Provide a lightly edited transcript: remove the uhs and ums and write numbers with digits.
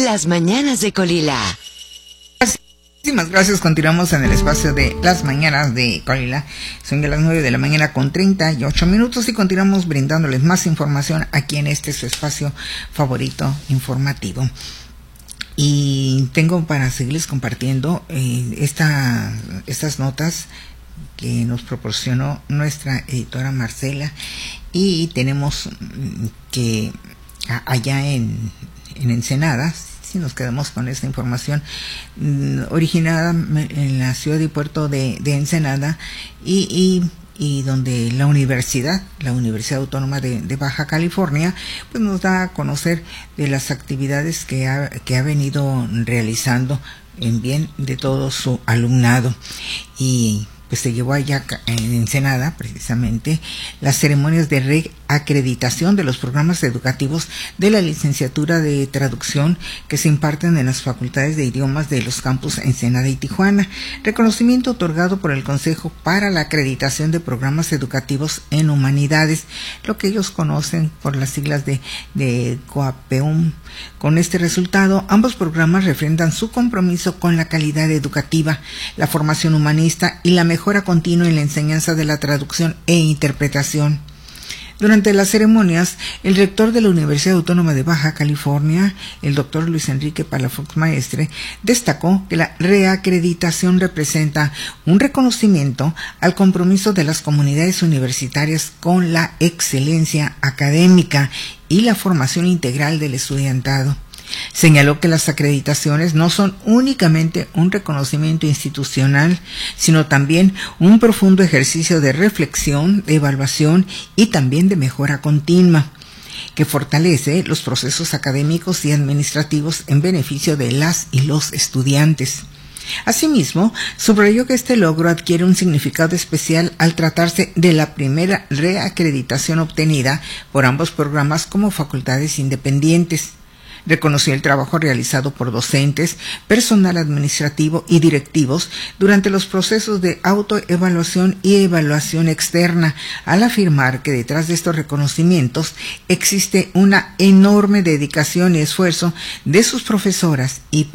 Las mañanas de Colila. Muchísimas gracias. Continuamos en el espacio de Las mañanas de Colila. Son de las 9 de la mañana con 38 minutos y continuamos brindándoles más información aquí en este su espacio favorito informativo. Y tengo para seguirles compartiendo estas notas que nos proporcionó nuestra editora Marcela, y tenemos que allá en Ensenada, si nos quedamos con esta información, originada en la ciudad y puerto de Ensenada, y donde la Universidad Autónoma de Baja California pues nos da a conocer de las actividades que ha venido realizando en bien de todo su alumnado. Y pues se llevó allá en Ensenada precisamente las ceremonias de reacreditación de los programas educativos de la licenciatura de traducción que se imparten en las facultades de idiomas de los campus Ensenada y Tijuana, reconocimiento otorgado por el Consejo para la Acreditación de Programas Educativos en Humanidades, lo que ellos conocen por las siglas de COAPEUM. Con este resultado, ambos programas refrendan su compromiso con la calidad educativa, la formación humanista y la mejora continua en la enseñanza de la traducción e interpretación. Durante las ceremonias, el rector de la Universidad Autónoma de Baja California, el doctor Luis Enrique Palafox Maestre, destacó que la reacreditación representa un reconocimiento al compromiso de las comunidades universitarias con la excelencia académica y la formación integral del estudiantado. Señaló que las acreditaciones no son únicamente un reconocimiento institucional, sino también un profundo ejercicio de reflexión, de evaluación y también de mejora continua, que fortalece los procesos académicos y administrativos en beneficio de las y los estudiantes. Asimismo, subrayó que este logro adquiere un significado especial al tratarse de la primera reacreditación obtenida por ambos programas como facultades independientes. Reconoció el trabajo realizado por docentes, personal administrativo y directivos durante los procesos de autoevaluación y evaluación externa, al afirmar que detrás de estos reconocimientos existe una enorme dedicación y esfuerzo de sus profesoras y